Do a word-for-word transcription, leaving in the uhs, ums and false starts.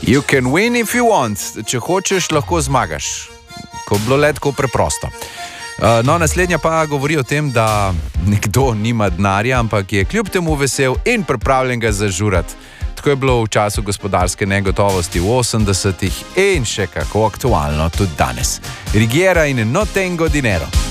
You can win if you want. Če hočeš, lahko zmagaš. Ko je bilo le tako preprosto. No, naslednja pa govori o tem, da nekdo nima denarja, ampak je kljub temu vesel in pripravljen ga zažurati. Tako je bilo v času gospodarske negotovosti v osemdesetih in še kako aktualno tudi danes. Rigiera in No tengo dinero.